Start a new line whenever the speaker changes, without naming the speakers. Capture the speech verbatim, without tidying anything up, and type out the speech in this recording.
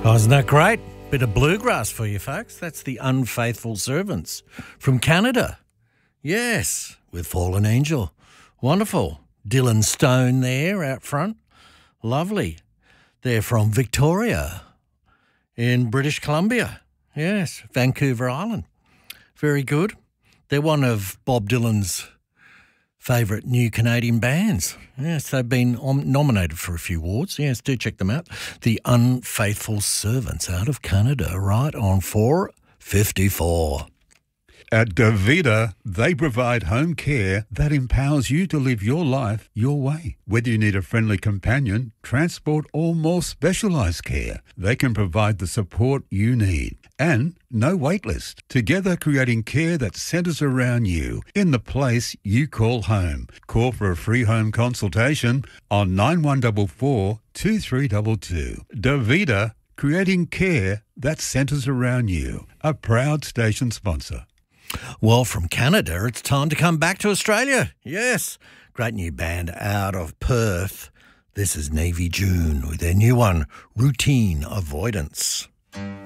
Oh, isn't that great? Bit of bluegrass for you folks. That's the Unfaithful Servants from Canada. Yes, with Fallen Angel. Wonderful. Dylan Stone there out front. Lovely. They're from Victoria in British Columbia. Yes, Vancouver Island. Very good. They're one of Bob Dylan's favourite new Canadian bands. Yes, they've been om- nominated for a few awards. Yes, do check them out. The Unfaithful Servants out of Canada, right on four fifty-four.
At Davida, they provide home care that empowers you to live your life your way. Whether you need a friendly companion, transport, or more specialised care, they can provide the support you need. And no wait list. Together creating care that centres around you in the place you call home. Call for a free home consultation on nine one four four, two three two two. Davida, creating care that centres around you. A proud station sponsor.
Well, from Canada, it's time to come back to Australia. Yes, great new band out of Perth. This is Navy June with their new one, Routine Avoidance.